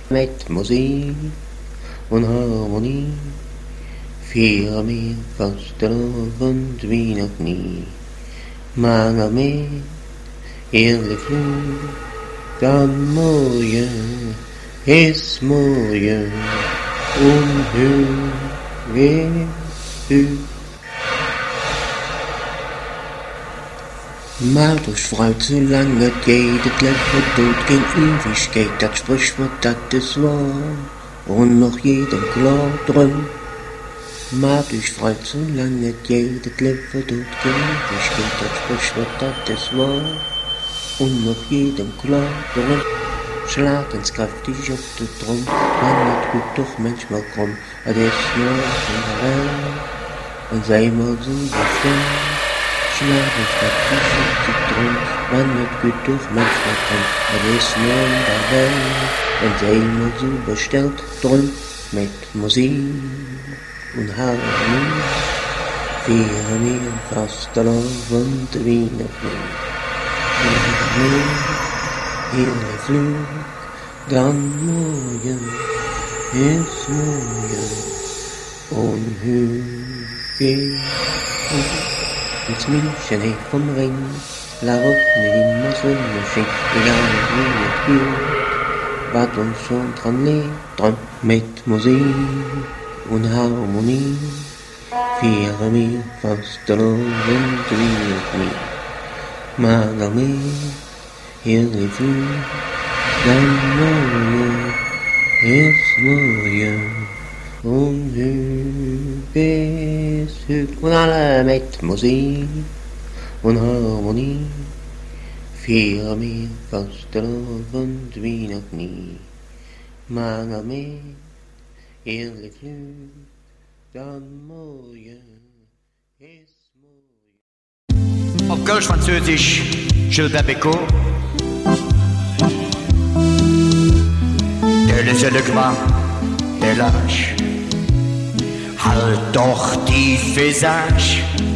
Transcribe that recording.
Mit Musik und Harmonie feiern wir Fastenabend wie noch nie. Malamé, ehrlich Flug, am Morgen ist Morgen und Höhe. Macht euch frei, zu lange geht, das Leben tut kein Ewigkeit, das Sprichwort, das ist wahr, und noch jedem klar drin. Macht euch frei, zu lange geht, das Leben tut kein Ewigkeit, das Sprichwort, das ist wahr, und noch jedem klar drin. Schlag ins kräftig auf den Drum, man wird gut doch manchmal krumm, das ist nur in der Welt, und sei mal so befreit. Schlag ins kräftig auf den Drum, man wird gut doch manchmal krumm, das ist nur in der Welt, und sei mal so bestellt drum, mit Musik und Harmonie, feiern wir Fastenabend wie noch nie. Ehrlich Flug, dann morgen ist morgen und Hügel. Ins München hey vom Ring, la Route die Massenmaschine, egal wie es geht, was uns schon dran liegt, dran mit Musik und Harmonie, feiern wir Fastenabend wie noch nie. Malamé, ehrlich Flug, dann morgen ist morgen und Hügel ist Hügel. Und alle mit Musik und Harmonie feiern wir Fastenabend wie noch nie. Malamé, ehrlich Flug, dann morgen ist morgen. Auf Kölsch-Französisch, Gilbert Bécaud. Der seul grand de l'âge, halt doch die Visage